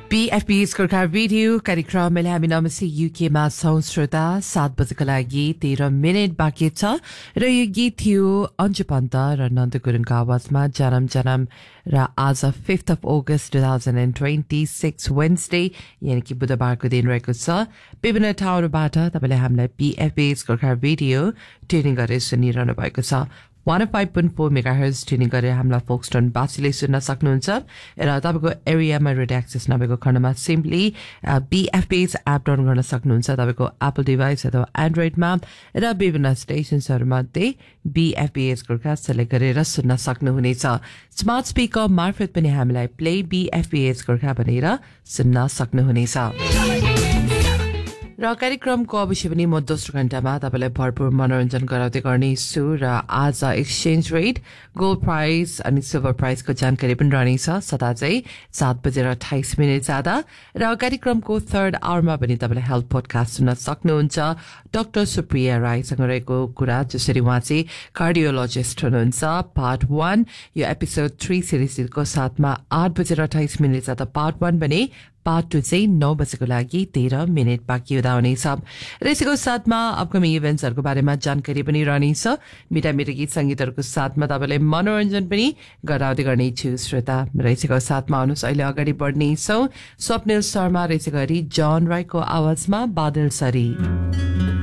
BFB's Gorkha Radio कार्यक्रम में हामी नमस्ते UK मा छौं श्रोता 7 बजेको लागि 13 मिनेट बाँकी छ र यो गीत थियो अन्जु पन्त र नन्द गुरुङको आवाजमा जन्म जन्म र आज 5th of August 2026 Wednesday यानी कि बुधबारको दिन रहेको छ विभिन्न ठाउँबाट तपाईले हामीलाई BFB's Gorkha Radio ट्युनिङ गरेर सुनिरहनु भएको छ 105.4 मेगाहर्ज ट्युनिङ गरेर हामीलाई फोक्सटोन बासीले सुन्न सक्नुहुन्छ र तपाईको एरियामा रेडियो एक्सेस नभएको खण्डमा सिम्पली BFB's एप डाउनलोड गर्न सक्नुहुन्छ तपाईको एप्पल डिभाइस अथवा एन्ड्रोइडमा र विभिन्न स्टेशन्सहरुमध्ये BFB's गोर्खा सेलेक्ट गरेर सुन्न सक्नुहुनेछ स्मार्ट स्पिकर मार्फत पनि हामीलाई प्ले BFB's गोर्खा भनेर सुन्न सक्नुहुनेछ र कार्यक्रमको अवश्य पनि म दोस्रो घण्टामा तपाईलाई भरपूर मनोरञ्जन गराउँदै गर्नेछु र आज एक्सचेन्ज रेट गोल्ड प्राइस अनि सिल्भर प्राइसको जानकारी पनि रहनेछ सदा चाहिँ 7:28 जाँदा र कार्यक्रमको थर्ड आवरमा पनि तपाईले हेल्थ पोडकास्ट सुन्न सक्नुहुन्छ डाक्टर सुप्रिया राईसँग रहेको कुरा जसरी उहाँ चाहिँ कार्डियोलोजिस्ट हुनुहुन्छ पार्ट 1 यो एपिसोड 3 सिरिजको साथमा 8:28 जाँदा पार्ट 1 भने पार्ट 2 चाहिँ 9 बजेको लागि 13 मिनेट बाँकी हुँदा हुनेछ र यसको साथमा अपकमिङ इभेन्ट्सहरूको बारेमा जानकारी पनि रहनेछ मिठा मिठा गीत सङ्गीतहरूको साथमा तपाईँलाई मनोरञ्जन पनि गराउँदै गर्नेछु श्रोता र यसको साथमा आउनुहोस् अहिले अगाडि बढ्नेछौँ स्वप्निल शर्मा र यसै गरी जन राईको आवाजमा बादल सरी